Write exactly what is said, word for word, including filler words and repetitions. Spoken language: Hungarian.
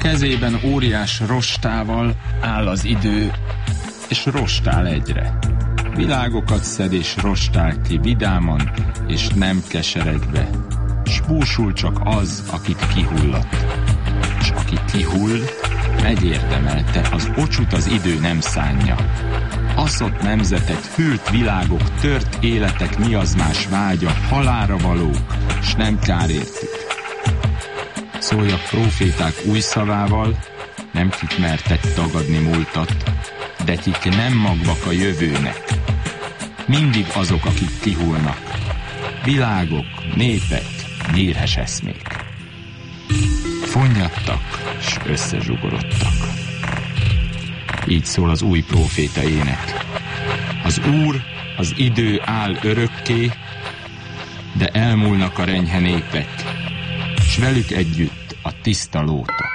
Kezében óriás rostával áll az idő, és rostál egyre. Világokat szed és rostál ki vidáman, és nem keseredve. S búsul csak az, akit kihullott. S aki kihull, megérdemelte, az ocsut az idő nem szánja. Aszott nemzetek, hűlt világok, tört életek miazmás vágya, halálra valók, s nem kár értük. Szóljak próféták új szavával, nem kik mertek tagadni múltat, de kik nem magvak a jövőnek. Mindig azok, akik kihullnak. Világok, népek, nyírhes eszmék. Fonnyadtak, s összezsugorodtak. Így szól az új próféta ének. Az Úr, az idő áll örökké, de elmúlnak a renyhe népek, s velük együtt a tiszta lótok.